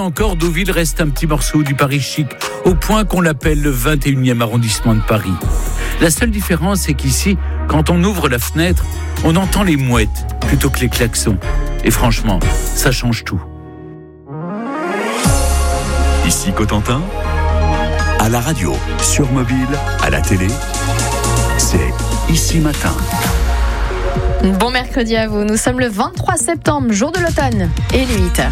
Encore, Deauville reste un petit morceau du Paris chic, au point qu'on l'appelle le 21e arrondissement de Paris. La seule différence, c'est qu'ici, quand on ouvre la fenêtre, on entend les mouettes plutôt que les klaxons. Et franchement, ça change tout. Ici Cotentin, à la radio, sur mobile, à la télé, c'est Ici Matin. Bon mercredi à vous, nous sommes le 23 septembre, jour de l'automne, et il est 8h.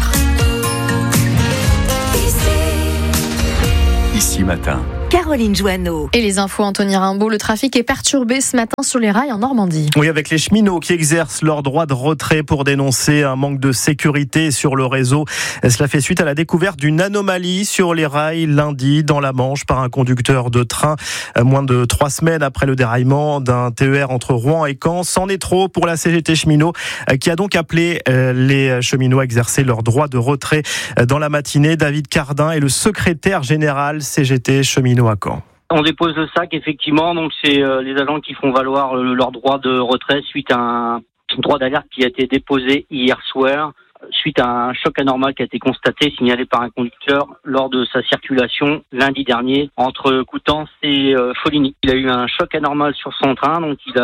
Ici Matin. Caroline Joanneau. Et les infos, Anthony Rimbaud, le trafic est perturbé ce matin sur les rails en Normandie. Oui, avec les cheminots qui exercent leur droit de retrait pour dénoncer un manque de sécurité sur le réseau. Cela fait suite à la découverte d'une anomalie sur les rails lundi dans la Manche par un conducteur de train. Moins de 3 semaines après le déraillement d'un TER entre Rouen et Caen. C'en est trop pour la CGT Cheminots qui a donc appelé les cheminots à exercer leur droit de retrait dans la matinée. David Cardin est le secrétaire général CGT Cheminots à Caen. On dépose le sac, effectivement, donc c'est les agents qui font valoir leur droit de retrait suite à un droit d'alerte qui a été déposé hier soir, suite à un choc anormal qui a été constaté, signalé par un conducteur lors de sa circulation lundi dernier entre Coutances et Foligny. Il a eu un choc anormal sur son train, donc il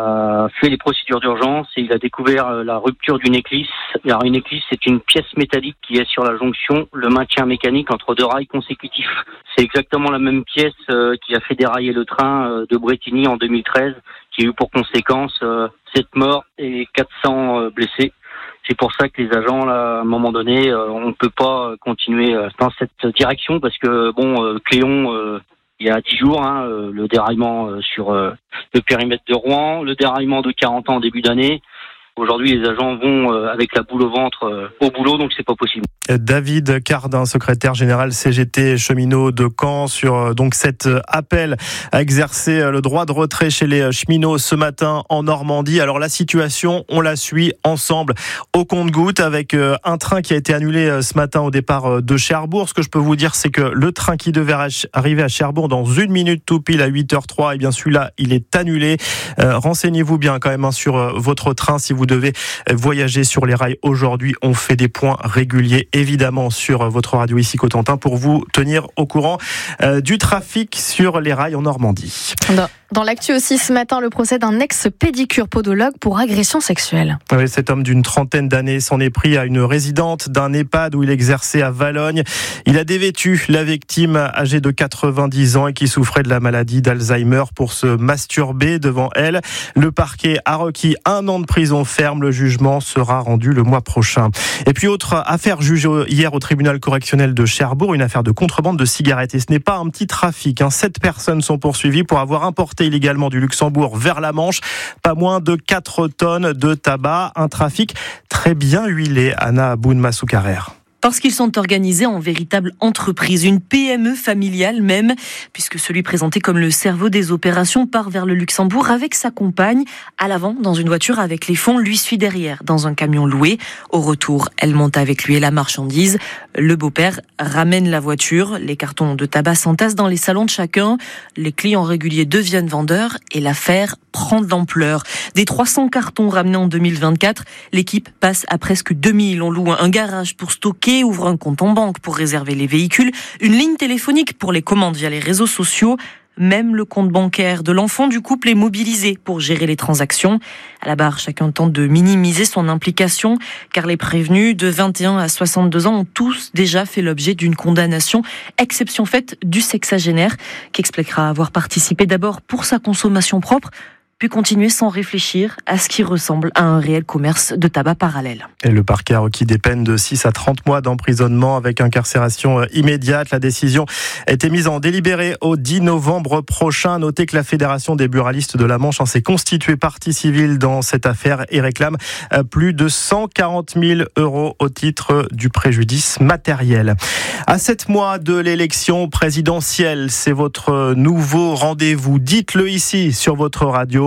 a fait les procédures d'urgence et il a découvert la rupture d'une éclisse. Alors une éclisse, c'est une pièce métallique qui est sur la jonction, le maintien mécanique entre 2 rails consécutifs. C'est exactement la même pièce qui a fait dérailler le train de Bretigny en 2013, qui a eu pour conséquence 7 morts et 400 blessés. C'est pour ça que les agents, là, à un moment donné, on ne peut pas continuer dans cette direction parce que, Cléon, il y a 10 jours, le déraillement sur le périmètre de Rouen, le déraillement de 40 ans en début d'année. Aujourd'hui, les agents vont avec la boule au ventre au boulot, donc c'est pas possible. David Cardin, secrétaire général CGT Cheminots de Caen, sur donc cet appel à exercer le droit de retrait chez les cheminots ce matin en Normandie. Alors la situation, on la suit ensemble au compte-gouttes avec un train qui a été annulé ce matin au départ de Cherbourg. Ce que je peux vous dire, c'est que le train qui devait arriver à Cherbourg dans 1 minute tout pile à 8h03, et bien celui-là, il est annulé. Renseignez-vous bien quand même sur votre train si vous devez voyager sur les rails aujourd'hui. On fait des points réguliers évidemment sur votre radio ici Cotentin pour vous tenir au courant du trafic sur les rails en Normandie. Dans l'actu aussi ce matin, le procès d'un ex-pédicure podologue pour agression sexuelle. Oui, cet homme d'une trentaine d'années s'en est pris à une résidente d'un EHPAD où il exerçait à Valognes. Il a dévêtu la victime âgée de 90 ans et qui souffrait de la maladie d'Alzheimer pour se masturber devant elle. Le parquet a requis 1 an de prison ferme. Le jugement sera rendu le mois prochain. Et puis autre affaire jugée hier au tribunal correctionnel de Cherbourg, une affaire de contrebande de cigarettes. Et ce n'est pas un petit trafic. 7 personnes sont poursuivies pour avoir importé illégalement du Luxembourg vers la Manche. Pas moins de 4 tonnes de tabac. Un trafic très bien huilé. Anna Aboun-Massoukarer. Parce qu'ils sont organisés en véritable entreprise, une PME familiale même, puisque celui présenté comme le cerveau des opérations part vers le Luxembourg avec sa compagne, à l'avant dans une voiture avec les fonds, lui suit derrière dans un camion loué. Au retour, elle monte avec lui et la marchandise. Le beau-père ramène la voiture, les cartons de tabac s'entassent dans les salons de chacun, les clients réguliers deviennent vendeurs et l'affaire prend de l'ampleur. Des 300 cartons ramenés en 2024, l'équipe passe à presque 2000. On loue un garage pour stocker, ouvre un compte en banque pour réserver les véhicules, une ligne téléphonique pour les commandes via les réseaux sociaux. Même le compte bancaire de l'enfant du couple est mobilisé pour gérer les transactions. À la barre, chacun tente de minimiser son implication, car les prévenus de 21 à 62 ans ont tous déjà fait l'objet d'une condamnation, exception faite du sexagénaire, qui expliquera avoir participé d'abord pour sa consommation propre, puis continuer sans réfléchir à ce qui ressemble à un réel commerce de tabac parallèle. Et le parquet a requis des peines de 6 à 30 mois d'emprisonnement avec incarcération immédiate. La décision a été mise en délibéré au 10 novembre prochain. Notez que la Fédération des buralistes de la Manche s'est constituée partie civile dans cette affaire et réclame plus de 140 000 € au titre du préjudice matériel. À 7 mois de l'élection présidentielle, c'est votre nouveau rendez-vous. Dites-le ici sur votre radio.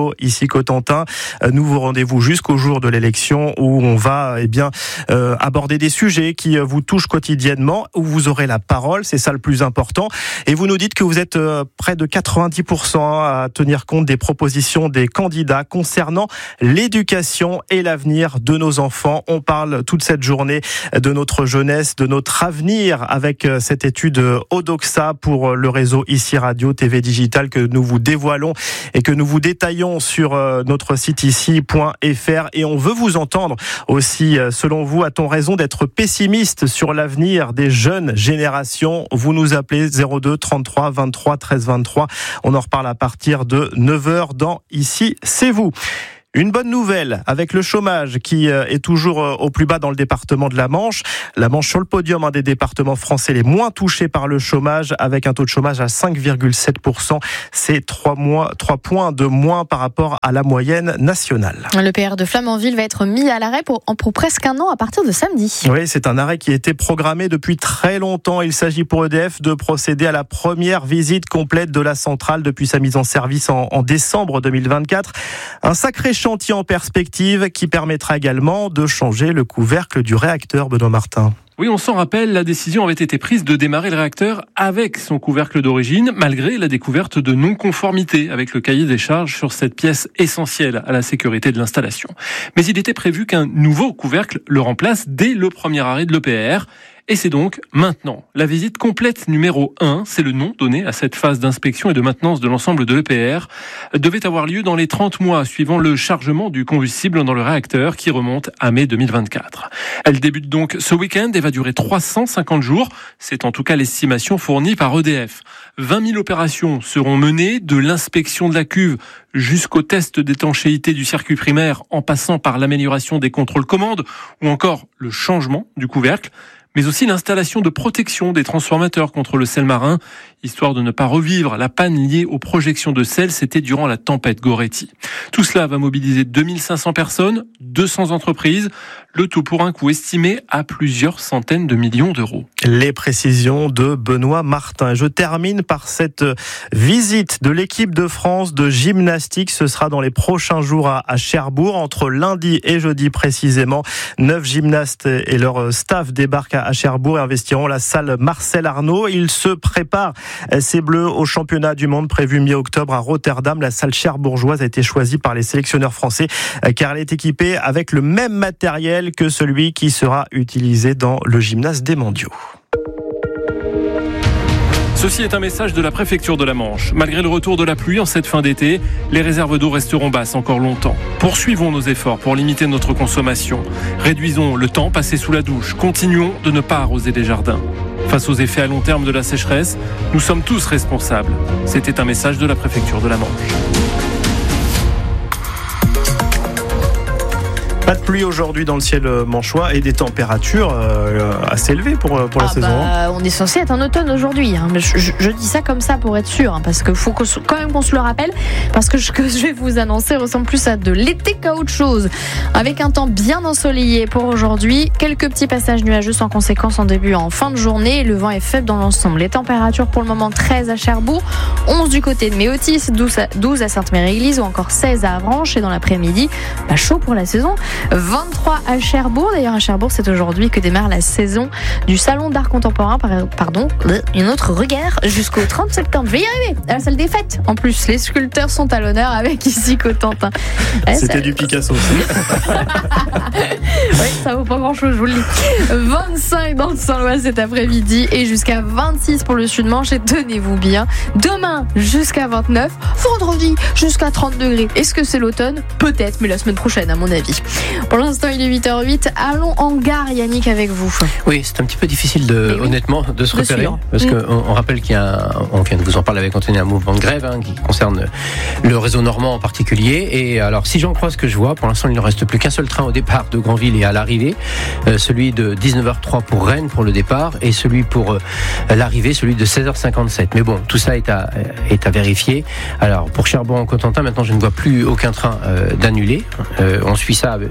Cheminot, ici Cotentin. Nouveau rendez-vous jusqu'au jour de l'élection où on va aborder des sujets qui vous touchent quotidiennement, où vous aurez la parole, c'est ça le plus important. Et vous nous dites que vous êtes près de 90% à tenir compte des propositions des candidats concernant l'éducation et l'avenir de nos enfants. On parle toute cette journée de notre jeunesse, de notre avenir avec cette étude Odoxa pour le réseau ici Radio TV Digital que nous vous dévoilons et que nous vous détaillons sur notre site ici.fr. Et on veut vous entendre aussi. Selon vous, a-t-on raison d'être pessimiste sur l'avenir des jeunes générations? Vous nous appelez 02 33 23 13 23. On en reparle à partir de 9h dans Ici, c'est vous. Une bonne nouvelle avec le chômage qui est toujours au plus bas dans le département de la Manche. La Manche sur le podium des départements français les moins touchés par le chômage avec un taux de chômage à 5,7%. C'est 3 points de moins par rapport à la moyenne nationale. Le PR de Flamanville va être mis à l'arrêt pour presque un an à partir de samedi. Oui, c'est un arrêt qui a été programmé depuis très longtemps. Il s'agit pour EDF de procéder à la première visite complète de la centrale depuis sa mise en service en décembre 2024. Un sacré chantier en perspective qui permettra également de changer le couvercle du réacteur, Benoît Martin. Oui, on s'en rappelle, la décision avait été prise de démarrer le réacteur avec son couvercle d'origine, malgré la découverte de non-conformité avec le cahier des charges sur cette pièce essentielle à la sécurité de l'installation. Mais il était prévu qu'un nouveau couvercle le remplace dès le premier arrêt de l'EPR. Et c'est donc maintenant. La visite complète numéro 1, c'est le nom donné à cette phase d'inspection et de maintenance de l'ensemble de l'EPR, devait avoir lieu dans les 30 mois suivant le chargement du combustible dans le réacteur qui remonte à mai 2024. Elle débute donc ce week-end et va durer 350 jours. C'est en tout cas l'estimation fournie par EDF. 20 000 opérations seront menées de l'inspection de la cuve jusqu'au test d'étanchéité du circuit primaire en passant par l'amélioration des contrôles commandes ou encore le changement du couvercle, mais aussi l'installation de protection des transformateurs contre le sel marin, histoire de ne pas revivre la panne liée aux projections de sel, c'était durant la tempête Goretti. Tout cela va mobiliser 2500 personnes, 200 entreprises, le tout pour un coût estimé à plusieurs centaines de millions d'euros. Les précisions de Benoît Martin. Je termine par cette visite de l'équipe de France de gymnastique. Ce sera dans les prochains jours à Cherbourg, entre lundi et jeudi précisément. 9 gymnastes et leur staff débarquent à Cherbourg et investiront la salle Marcel Arnaud. Ils se préparent, ces Bleus, au championnat du monde prévu mi-octobre à Rotterdam. La salle cherbourgeoise a été choisie par les sélectionneurs français car elle est équipée avec le même matériel que celui qui sera utilisé dans le gymnase des mondiaux. Ceci est un message de la préfecture de la Manche. Malgré le retour de la pluie en cette fin d'été, les réserves d'eau resteront basses encore longtemps. Poursuivons nos efforts pour limiter notre consommation. Réduisons le temps passé sous la douche. Continuons de ne pas arroser les jardins. Face aux effets à long terme de la sécheresse, nous sommes tous responsables. C'était un message de la préfecture de la Manche. Pas de pluie aujourd'hui dans le ciel manchois et des températures assez élevées pour la saison. On est censé être en automne aujourd'hui. Mais je dis ça comme ça pour être sûr, parce qu'il faut quand même qu'on se le rappelle, parce que ce que je vais vous annoncer ressemble plus à de l'été qu'à autre chose. Avec un temps bien ensoleillé pour aujourd'hui, quelques petits passages nuageux sans conséquence en début et en fin de journée. Le vent est faible dans l'ensemble. Les températures pour le moment 13 à Cherbourg, 11 du côté de Méotis, 12 à Sainte-Mère-Église ou encore 16 à Avranches. Et dans l'après-midi, chaud pour la saison. 23 à Cherbourg. D'ailleurs, à Cherbourg, c'est aujourd'hui que démarre la saison du Salon d'art contemporain. Une autre regard jusqu'au 30 septembre. Je vais y arriver. À la salle des fêtes. En plus, les sculpteurs sont à l'honneur avec ici Cotentin. C'était du Picasso aussi. Oui, ça vaut pas grand-chose, je vous le dis. 25 dans le Saint-Lois cet après-midi et jusqu'à 26 pour le Sud-Manche. Et tenez-vous bien, demain jusqu'à 29, vendredi jusqu'à 30 degrés. Est-ce que c'est l'automne ? Peut-être, mais la semaine prochaine à mon avis. Pour l'instant, il est 8h08. Allons en gare, Yannick, avec vous. Oui, c'est un petit peu difficile honnêtement, de se repérer. Parce qu'on rappelle on vient de vous en parler avec Anthony, un mouvement de grève qui concerne le réseau normand en particulier. Et alors, si j'en crois ce que je vois, pour l'instant, il ne reste plus qu'un seul train au départ de Granville et à l'arrivée. Celui de 19h03 pour Rennes pour le départ et celui pour l'arrivée, celui de 16h57. Mais bon, tout ça est à vérifier. Alors, pour Cherbourg-en-Cotentin, maintenant, je ne vois plus aucun train d'annulé. On suit ça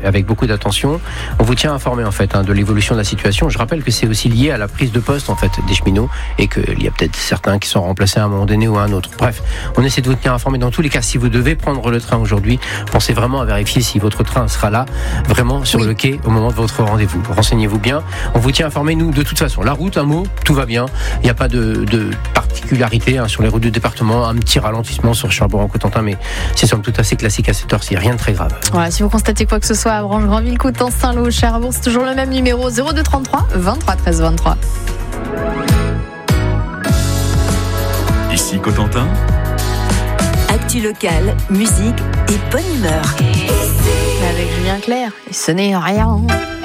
avec beaucoup d'attention. On vous tient informé en fait de l'évolution de la situation. Je rappelle que c'est aussi lié à la prise de poste en fait des cheminots et qu'il y a peut-être certains qui sont remplacés à un moment donné ou à un autre. Bref, on essaie de vous tenir informé. Dans tous les cas, si vous devez prendre le train aujourd'hui, pensez vraiment à vérifier si votre train sera là, vraiment sur le quai au moment de votre rendez-vous. Renseignez-vous bien. On vous tient informé, nous, de toute façon. La route, un mot, tout va bien. Il n'y a pas de particularité sur les routes du département. Un petit ralentissement sur Cherbourg-en-Cotentin, mais c'est somme toute assez classique à cette heure-ci. Rien de très grave. Voilà, si vous constatez quoi que ce soit à Branche, Granville, Coutances, Saint-Lô, Cherbourg, c'est toujours le même numéro, 0233 23 13 23. Ici Cotentin. Actu locale, musique et bonne humeur. Avec Julien Clerc, et ce n'est rien.